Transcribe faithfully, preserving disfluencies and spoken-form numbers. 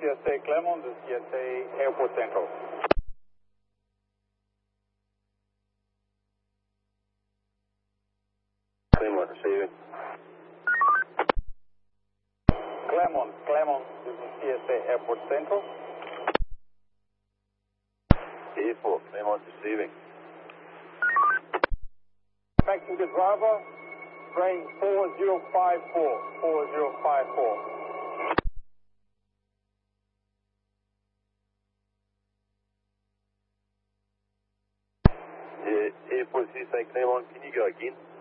C S A Claremont, this is C S A Airport Central. Claremont receiving. Claremont, Claremont, this is C S A Airport Central. Airport, Claremont receiving. Passenger driver, range four zero five four, four zero five four. Yeah, Airport C S A Claremont, can you go again?